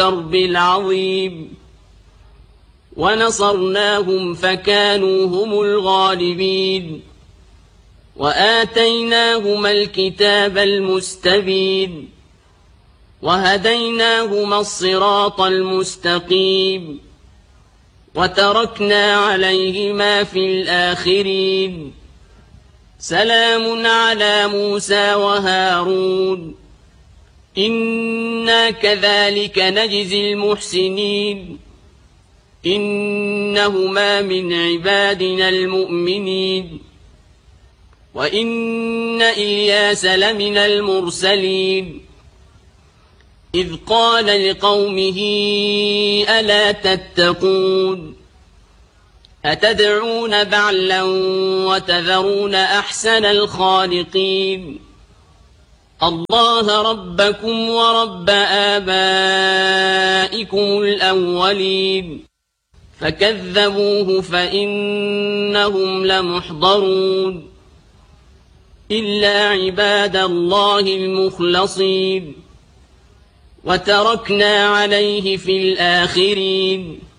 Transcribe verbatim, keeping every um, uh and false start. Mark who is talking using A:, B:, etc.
A: الدرب العظيم ونصرناهم فكانوا هم الغالبين وآتيناهما الكتاب المستبين وهديناهما الصراط المستقيم وتركنا عليهما في الآخرين سلام على موسى وهارون إنا كذلك نجزي المحسنين إنهما من عبادنا المؤمنين وإن إلياس لمن المرسلين إذ قال لقومه ألا تتقون أتدعون بعلا وتذرون أحسن الخالقين الله ربكم ورب آبائكم الأولين فكذبوه فإنهم لمحضرون إلا عباد الله المخلصين وتركنا عليه في الآخرين